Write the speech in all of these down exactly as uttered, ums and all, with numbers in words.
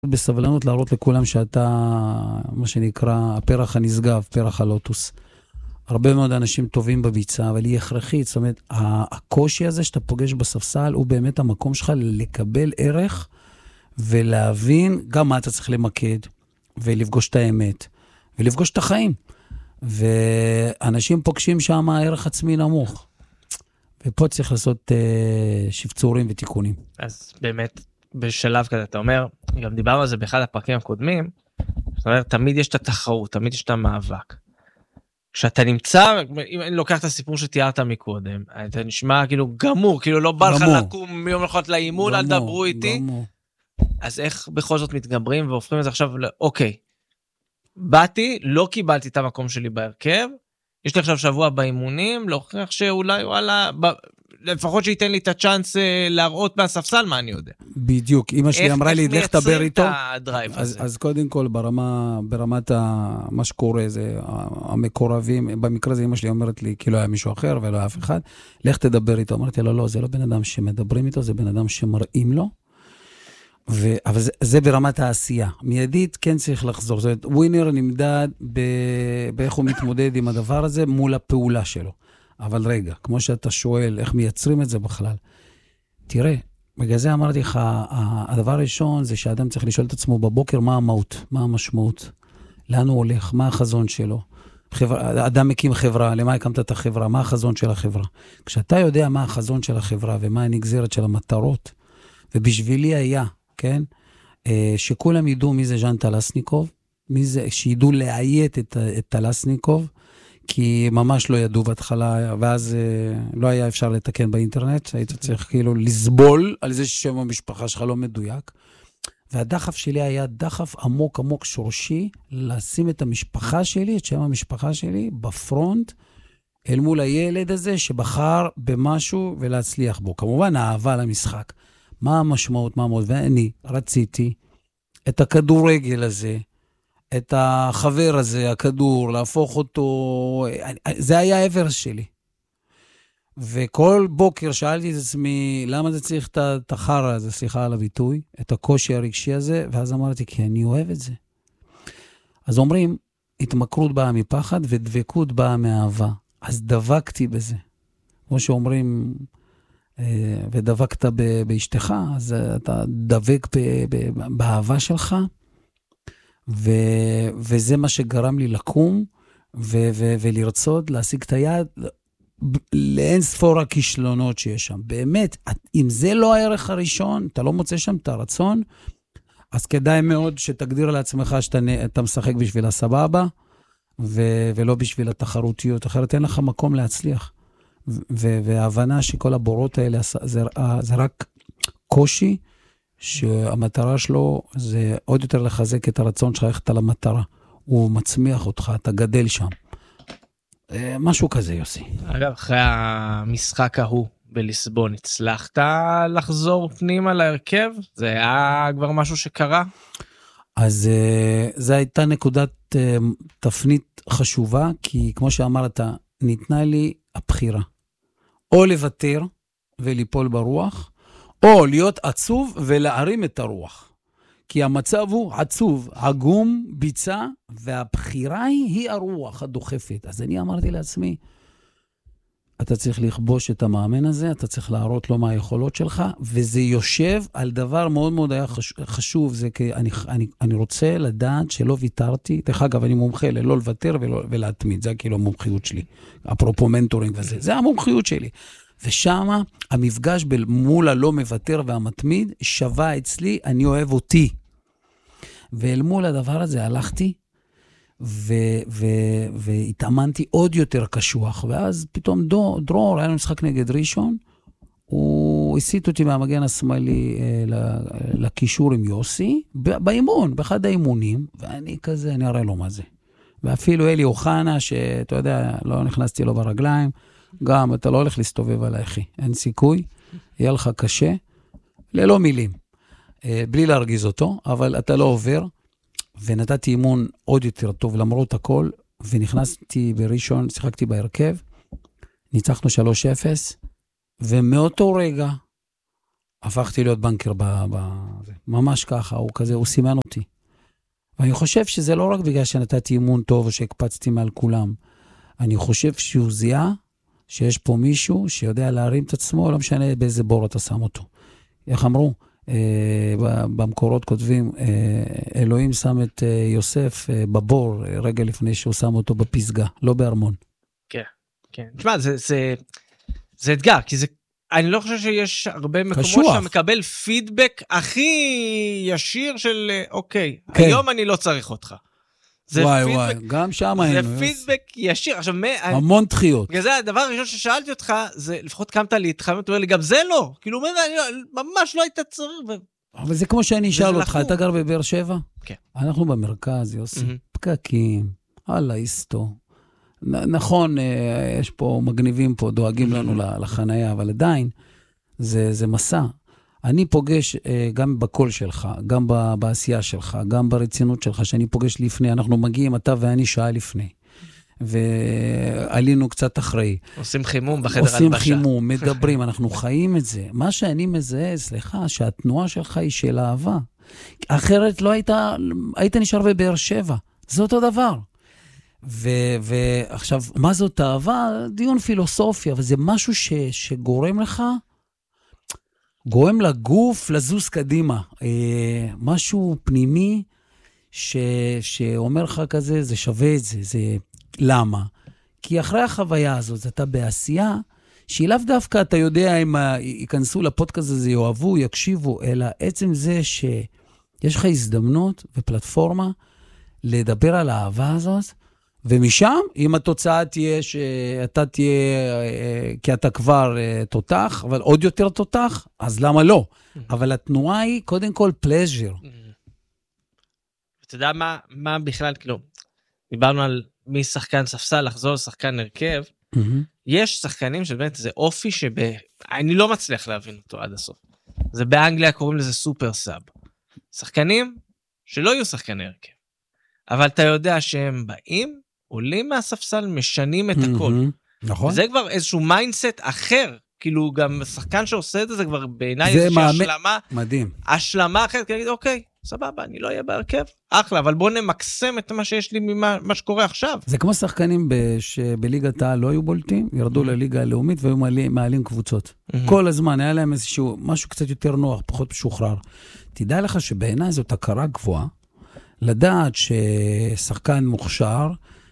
בסבלנות להראות לכולם שאתה, מה שנקרא, הפרח הנשגב, פרח הלוטוס. הרבה מאוד אנשים טובים בביצה, אבל היא הכרחית. זאת אומרת, הקושי הזה שאתה פוגש בספסל, הוא באמת המקום שלך לקבל ערך, ולהבין גם מה אתה צריך למקד, ולפגוש את האמת, ולפגוש את החיים. ואנשים פוגשים שם הערך עצמי נמוך. ופה צריך לעשות uh, שפצורים ותיקונים. אז באמת, בשלב כזה, אתה אומר, גם דיברנו על זה באחד הפרקים הקודמים, זאת אומרת, תמיד יש את התחרות, תמיד יש את המאבק. כשאתה נמצא, אם אני לוקח את הסיפור שתיארת מקודם, אתה נשמע כאילו גמור, כאילו לא בא לך לקום מיום לחת לאימון, אל דברו איתי. גמור. אז איך בכל זאת מתגברים והופכים את זה עכשיו, אוקיי, באתי, לא קיבלתי את המקום שלי בהרכב, יש לי עכשיו שבוע באימונים, להוכיח שאולי, וואלה, ב... לפחות שייתן לי את הצ'אנס להראות מהספסל, מה אני יודע. בדיוק, אמא שלי אמרה לי, לך תבר איתו. אז, אז קודם כל, ברמה, ברמת ה, מה שקורה, זה המקורבים, במקרה זה אמא שלי אומרת לי, כי לא היה מישהו אחר ולא אף אחד, לך תדבר איתו. אמרתי לו, לא, זה לא בן אדם שמדברים איתו, זה בן אדם שמראים לו, ו... אבל זה, זה ברמת העשייה. מיידית כן צריך לחזור. זאת אומרת, ווינר נמדד ב... באיך הוא מתמודד עם הדבר הזה מול הפעולה שלו. אבל רגע, כמו שאתה שואל, איך מייצרים את זה בכלל? תראה, בגלל זה אמרתי לך, הדבר הראשון זה שאדם צריך לשאול את עצמו בבוקר מה המהות, מה המשמעות, לאן הוא הולך, מה החזון שלו. חברה, אדם מקים חברה, למה הקמת את החברה, מה החזון של החברה. כשאתה יודע מה החזון של החברה ומה הנגזרת של המטרות, ובשבילי היה, כן, שכולם ידעו מי זה ז'אן טלסניקוב, מי זה, שידעו להיית את, את טלסניקוב, כי ממש לא ידעו בהתחלה, ואז לא היה אפשר לתקן באינטרנט, היית צריך כאילו לסבול על זה ששם המשפחה שלך לא מדויק, והדחף שלי היה דחף עמוק עמוק שורשי, לשים את המשפחה שלי, את שם המשפחה שלי, בפרונט, אל מול הילד הזה שבחר במשהו ולהצליח בו. כמובן, האהבה למשחק. מה המשמעות, מה המות? ואני רציתי את הכדורגל הזה, את החבר הזה, הכדור, להפוך אותו, זה היה האברס שלי. וכל בוקר שאלתי את עצמי, למה זה צריך את החרא הזה, סליחה על הביטוי, את הקושי הרגשי הזה, ואז אמרתי, כי אני אוהב את זה. אז אומרים, התמכרות באה מפחד, ודבקות באה מאהבה. אז דבקתי בזה. כמו שאומרים, ודבקת באשתך, אז אתה דבק באהבה שלך, ו, וזה מה שגרם לי לקום, ו, ו, ולרצות להשיג את היד, לאין ספור הכישלונות שיש שם. באמת, אם זה לא הערך הראשון, אתה לא מוצא שם את הרצון, אז כדאי מאוד שתגדיר לעצמך שאתה משחק בשביל הסבבה, ו, ולא בשביל התחרותיות, אחרת אין לך מקום להצליח. ו, וההבנה שכל הבורות האלה, זה, זה רק קושי, שהמטרה שלו זה עוד יותר לחזק את הרצון שלך ללכת על המטרה. הוא מצמיח אותך, אתה גדל שם. משהו כזה, יוסי. אגב, אחרי המשחק ההוא בליסבון, הצלחת לחזור פנימה להרכב? זה היה כבר משהו שקרה? אז זו הייתה נקודת תפנית חשובה, כי כמו שאמרת, ניתנה לי הבחירה. או לוותר וליפול ברוח, או להיות עצוב ולהרים את הרוח. כי המצב הוא עצוב, עגום, ביצה, והבחירה היא, היא הרוח הדוחפת. אז אני אמרתי לעצמי, אתה צריך לכבוש את המאמן הזה, אתה צריך להראות לו מה היכולות שלך, וזה יושב על דבר מאוד מאוד היה חשוב, זה כי אני, אני, אני רוצה לדעת שלא ויתרתי, דרך אגב, אני מומחה ללא לוותר ולא, ולהתמיד, זה כאילו המומחיות שלי, אפרופו מנטורינג וזה, זה המומחיות שלי. ושמה המפגש מול הלא מוותר והמתמיד שווה אצלי, אני אוהב אותי. ואל מול הדבר הזה הלכתי, ו- ו- והתאמנתי עוד יותר קשוח, ואז פתאום דור, דרור, היה לנו משחק נגד ראשון, הוא הסיט אותי מהמגן השמאלי אה, לקישור עם יוסי, באימון, באחד האימונים, ואני כזה, אני אראה לו מה זה. ואפילו אלי אוחנה, שאתה יודע, לא נכנסתי לו ברגליים, גם אתה לא הולך להסתובב עליי, אחי, אין סיכוי, יהיה לך קשה, ללא מילים, אה, בלי להרגיז אותו, אבל אתה לא עובר, ונתתי אימון עוד יותר טוב למרות הכל, ונכנסתי בראשון, שיחקתי בהרכב, ניצחנו שלוש אפס, ומאותו רגע הפכתי להיות בנקר, ב, ב, ממש ככה, הוא כזה, הוא סימן אותי. ואני חושב שזה לא רק בגלל שנתתי אימון טוב, או שהקפצתי מעל כולם. אני חושב שהוא זיהה, שיש פה מישהו שיודע להרים את עצמו, לא משנה באיזה בור אתה שם אותו. איך אמרו? אה, במקורות כותבים, אה, אלוהים שם את אה, יוסף אה, בבור, אה, רגע לפני שהוא שם אותו בפסגה, לא בארמון. כן, כן. תשמע, זה, זה, זה אתגר, כי זה, אני לא חושב שיש הרבה מקומות שאתה מקבל פידבק הכי ישיר של, אוקיי, כן. היום אני לא צריך אותך. זה וואי פידבק, וואי, גם שם זה היינו. פידבק ישיר. עכשיו, המון דחיות. זה הדבר הראשון ששאלתי אותך, זה לפחות קמת להתחמת, אומר לי, גם זה לא. כאילו, אומר, אני ממש לא היית צריך. ו... אבל זה כמו שאני אשאל אותך, אתה גר בבאר שבע? כן. אנחנו במרכז, יוסי, פקקים, הלאה, איסטו. נכון, יש פה מגניבים פה, דואגים לנו לחנייה, אבל עדיין, זה, זה מסע. אני פוגש גם בקול שלך, גם בעשייה שלך, גם ברצינות שלך, שאני פוגש לפני, אנחנו מגיעים, אתה ואני שעה לפני. ועלינו קצת אחרי. עושים חימום בחדר הלבשה. עושים חימום, מדברים, אנחנו חיים את זה. מה שאני מזהה, סליחה, שהתנועה שלך היא של אהבה. אחרת לא היית, היית נשאר בבאר שבע. זה אותו דבר. ועכשיו, מה זאת אהבה? דיון פילוסופיה, וזה משהו ש, שגורם לך, גורם לגוף לזוז קדימה. אה, משהו פנימי ש, שאומר לך כזה, זה שווה את זה. זה למה? כי אחרי החוויה הזאת, אתה בעשייה, שהיא לאו דווקא, אתה יודע, אם ייכנסו לפודקאסט הזה, יאהבו, יקשיבו, אלא עצם זה שיש לך הזדמנות ופלטפורמה לדבר על האהבה הזאת, ומשם, אם התוצאה תהיה שאתה תהיה, כי אתה כבר תותח, אבל עוד יותר תותח, אז למה לא? אבל התנועה היא קודם כל פלז'ר. אתה יודע מה, מה בכלל, כאילו, דיברנו על מי שחקן ספסל, לחזור לשחקן הרכב, יש שחקנים שבאמת זה אופי שאני לא מצליח להבין אותו עד הסוף. זה באנגליה קוראים לזה סופר סאב. שחקנים שלא יהיו שחקני הרכב. אבל אתה יודע שהם באים, עולים מהספסל, משנים את הכל. נכון. וזה כבר איזשהו מיינדסט אחר, כאילו גם שחקן שעושה את זה, זה כבר בעיניי איזושהי השלמה. מדהים. השלמה אחרת, כי להגיד, אוקיי, סבבה, אני לא אהיה בהרכב, אחלה, אבל בוא נמקסם את מה שיש לי ממה שקורה עכשיו. זה כמו שחקנים שבליגת העל לא היו בולטים, ירדו לליגה הלאומית והיו מעלים קבוצות. כל הזמן היה להם איזשהו משהו קצת יותר נוח, פחות משוחרר. תדע לך שבעיניי זאת הכרה גבוהה, לדעת ששחקן מוכשר,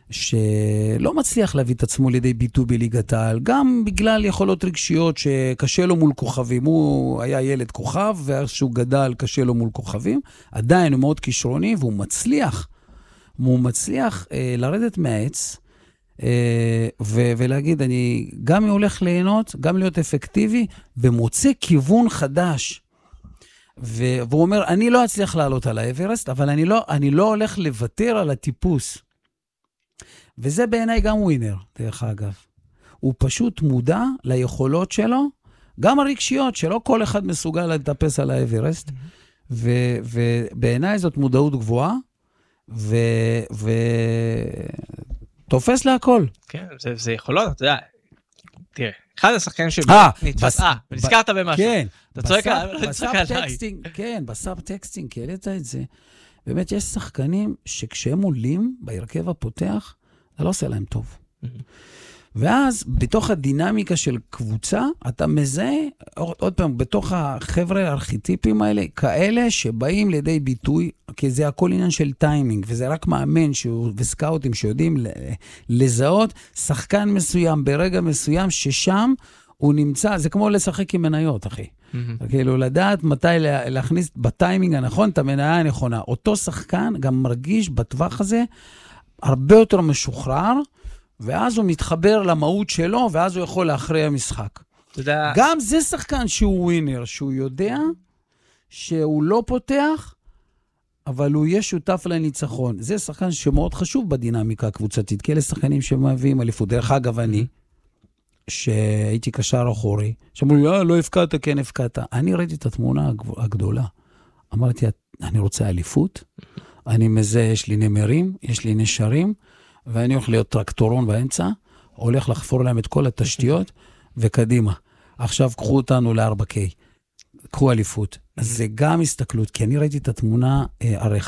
שלא מצליח להביא את עצמו לידי ביטוי בליגת העל, גם בגלל יכולות רגשיות שקשה לו מול כוכבים. הוא היה ילד כוכב, ואיכשהו גדל קשה לו מול כוכבים, עדיין הוא מאוד כישרוני, והוא מצליח, הוא מצליח אה, לרדת מהעץ, אה, ו- ולהגיד, אני גם הולך ליהנות, גם להיות אפקטיבי, ומוצא כיוון חדש. ו- והוא אומר, אני לא אצליח לעלות על האברסט, אבל אני לא, אני לא הולך לוותר על הטיפוס. וזה בעיניי גם ווינר, דרך אגב. הוא פשוט מודע ליכולות שלו, גם הרגשיות, שלא כל אחד מסוגל לטפס על האברסט, ו- ובעיניי זאת מודעות גבוהה, ותופס לה הכל. כן, זה, זה יכולות, אתה יודע, תראה, אחד השחקנים שנתפס, אה, ונזכרת במשהו. כן, אתה צועק עליי. כן, בסאב טקסטינג, כי העלית את זה. באמת יש שחקנים שכשהם עולים בהרכב הפותח, זה לא עושה להם טוב. ואז בתוך הדינמיקה של קבוצה, אתה מזהה, עוד פעם, בתוך החבר'ה הארכיטיפים האלה, כאלה שבאים לידי ביטוי, כי זה הכל עניין של טיימינג, וזה רק מאמן וסקאוטים שיודעים לזהות שחקן מסוים ברגע מסוים, ששם הוא נמצא, זה כמו לשחק עם מניות, אחי. כאילו, לדעת מתי להכניס בטיימינג הנכון את המניה הנכונה. אותו שחקן גם מרגיש בטווח הזה הרבה יותר משוחרר, ואז הוא מתחבר למהות שלו, ואז הוא יכול להכריע המשחק. תודה. גם זה שחקן שהוא ווינר, שהוא יודע שהוא לא פותח, אבל הוא יהיה שותף לניצחון. זה שחקן שמאוד חשוב בדינמיקה הקבוצתית, כי אלה שחקנים שמביאים אליפות. דרך אגב, אני, שהייתי קשר אחורי, שאמרו לי, אה, לא הפקעת, כן הפקעת. אני ראיתי את התמונה הגדולה. אמרתי, אני רוצה אליפות, אני מזה, יש לי נמרים, יש לי נשרים, ואני הולך להיות טרקטורון באמצע, הולך לחפור להם את כל התשתיות, וקדימה. עכשיו קחו אותנו ל-ארבע קיי. קחו אליפות. אז זה גם הסתכלות, כי אני ראיתי את התמונה הרחבה.